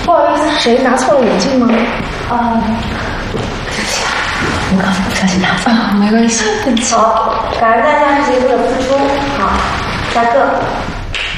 不好意思，谁拿错了眼镜吗？ 对不起啊，我刚才不小心拿错了。 没关系。 对不起。 好，感恩大家